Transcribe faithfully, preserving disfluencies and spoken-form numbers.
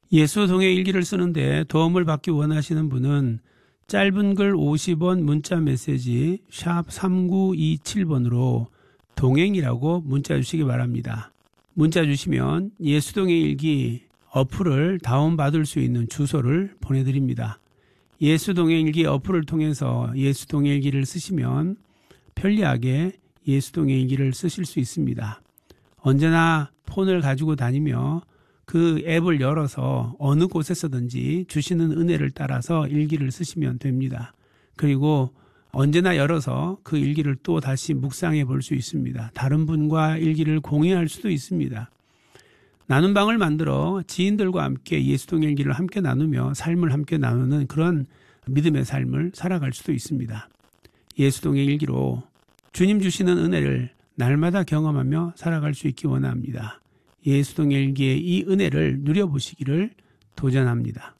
예수동의 일기를 쓰는데 도움을 받기 원하시는 분은 짧은 글 오십 원 문자 메시지 샵 삼구이칠 번으로 동행이라고 문자 주시기 바랍니다. 문자 주시면 예수동의 일기 어플을 다운받을 수 있는 주소를 보내드립니다. 예수동의 일기 어플을 통해서 예수동의 일기를 쓰시면 편리하게 예수동의 일기를 쓰실 수 있습니다. 언제나 폰을 가지고 다니며 그 앱을 열어서 어느 곳에서든지 주시는 은혜를 따라서 일기를 쓰시면 됩니다. 그리고 언제나 열어서 그 일기를 또 다시 묵상해 볼 수 있습니다. 다른 분과 일기를 공유할 수도 있습니다. 나눔방을 만들어 지인들과 함께 예수동의 일기를 함께 나누며 삶을 함께 나누는 그런 믿음의 삶을 살아갈 수도 있습니다. 예수동의 일기로 주님 주시는 은혜를 날마다 경험하며 살아갈 수 있기 원합니다. 예수동의 일기의 이 은혜를 누려보시기를 도전합니다.